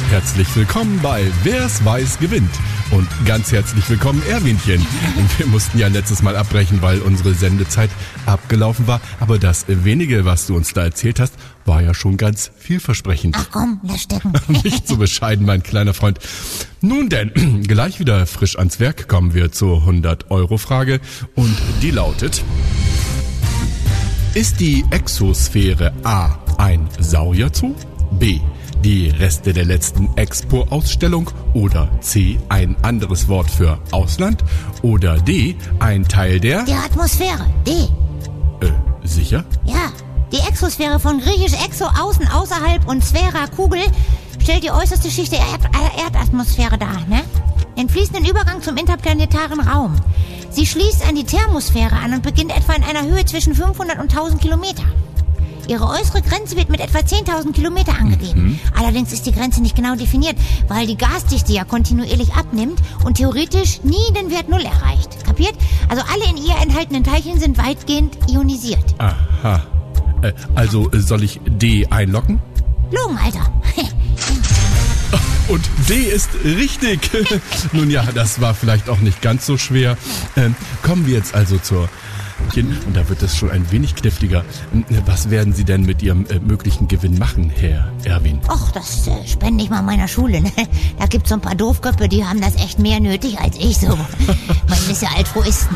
Herzlich willkommen bei Wer's weiß gewinnt. Und ganz herzlich willkommen, Erwinchen. Wir mussten ja letztes Mal abbrechen, weil unsere Sendezeit abgelaufen war. Aber das wenige, was du uns da erzählt hast, war ja schon ganz vielversprechend. Ach komm, lass stecken. Nicht so bescheiden, mein kleiner Freund. Nun denn, gleich wieder frisch ans Werk kommen wir zur 100-Euro-Frage. Und die lautet: Ist die Exosphäre A ein Saurierzoo? B. Die Reste der letzten Expo-Ausstellung? Oder C. Ein anderes Wort für Ausland? Oder D. Ein Teil der Atmosphäre. D. Sicher? Ja, die Exosphäre von griechisch Exo, außen, außerhalb und Sphära, Kugel, stellt die äußerste Schicht der Erdatmosphäre dar, ne? Den fließenden Übergang zum interplanetaren Raum. Sie schließt an die Thermosphäre an und beginnt etwa in einer Höhe zwischen 500 und 1000 Kilometer. Ihre äußere Grenze wird mit etwa 10.000 Kilometer angegeben. Allerdings ist die Grenze nicht genau definiert, weil die Gasdichte ja kontinuierlich abnimmt und theoretisch nie den Wert 0 erreicht. Kapiert? Also alle in ihr enthaltenen Teilchen sind weitgehend ionisiert. Aha. Also soll ich D einloggen? Logen, Alter. Und D ist richtig. Nun ja, das war vielleicht auch nicht ganz so schwer. Kommen wir jetzt also zur... Und da wird es schon ein wenig kniffliger. Was werden Sie denn mit Ihrem möglichen Gewinn machen, Herr Erwin? Och, das spende ich mal meiner Schule, ne? Da gibt's so ein paar Doofköpfe, die haben das echt mehr nötig als ich so. Man ist ja Altruisten.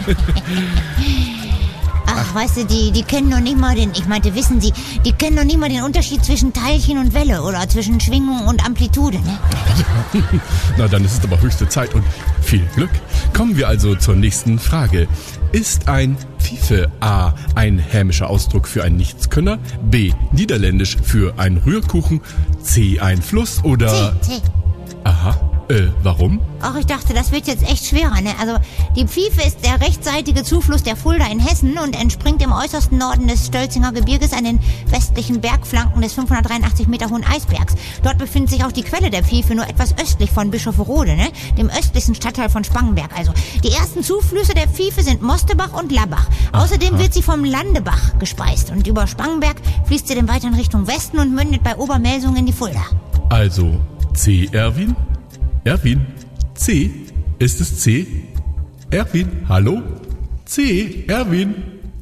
Ach, weißt du, die kennen noch nicht mal wissen Sie, die kennen noch nicht mal den Unterschied zwischen Teilchen und Welle oder zwischen Schwingung und Amplitude, ne? Na, dann ist es aber höchste Zeit und viel Glück. Kommen wir also zur nächsten Frage. Ist ein Pfeife A ein hämischer Ausdruck für einen Nichtskönner? B. Niederländisch für einen Rührkuchen? C. Ein Fluss oder... C. Aha. Warum? Ach, ich dachte, das wird jetzt echt schwerer, ne? Also, die Pfeife ist der rechtsseitige Zufluss der Fulda in Hessen und entspringt im äußersten Norden des Stölzinger Gebirges an den westlichen Bergflanken des 583 Meter hohen Eisbergs. Dort befindet sich auch die Quelle der Pfeife, nur etwas östlich von Bischofferode, ne? Dem östlichsten Stadtteil von Spangenberg. Also, die ersten Zuflüsse der Pfeife sind Mostebach und Labbach. Außerdem wird sie vom Landebach gespeist und über Spangenberg fließt sie dann weiter in Richtung Westen und mündet bei Obermelsungen in die Fulda. Also, C. Erwin? Erwin? C? Ist es C? Erwin? Hallo? C? Erwin?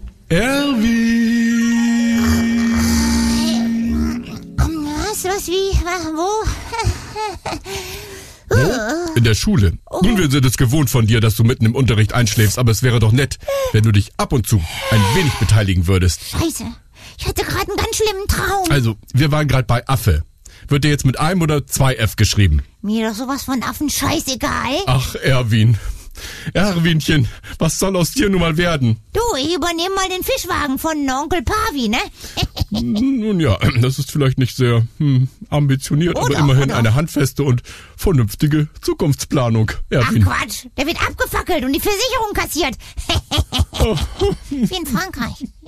Erwin? Was wie? Wo? In der Schule. Nun, wir sind es gewohnt von dir, dass du mitten im Unterricht einschläfst, aber es wäre doch nett, wenn du dich ab und zu ein wenig beteiligen würdest. Scheiße, ich hatte gerade einen ganz schlimmen Traum. Also, wir waren gerade bei Affe. Wird dir jetzt mit einem oder 2 F geschrieben? Mir doch sowas von Affen scheißegal. Ach, Erwin. Erwinchen, was soll aus dir nun mal werden? Du, ich übernehme mal den Fischwagen von Onkel Pavi, ne? Nun ja, das ist vielleicht nicht sehr ambitioniert, aber immerhin eine handfeste und vernünftige Zukunftsplanung, Erwin. Ach Quatsch, der wird abgefackelt und die Versicherung kassiert. Wie in Frankreich.